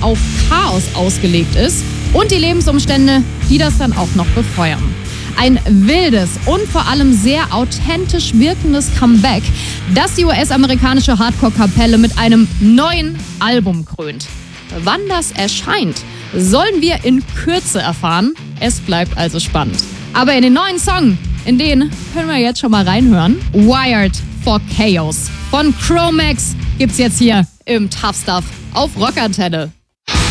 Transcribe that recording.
auf Chaos ausgelegt ist und die Lebensumstände, die das dann auch noch befeuern. Ein wildes und vor allem sehr authentisch wirkendes Comeback, das die US-amerikanische Hardcore-Kapelle mit einem neuen Album krönt. Wann das erscheint, sollen wir in Kürze erfahren. Es bleibt also spannend. Aber in den neuen Song, in den können wir jetzt schon mal reinhören. Wired for Chaos von Chromax gibt's jetzt hier im Tough Stuff auf Rockantenne.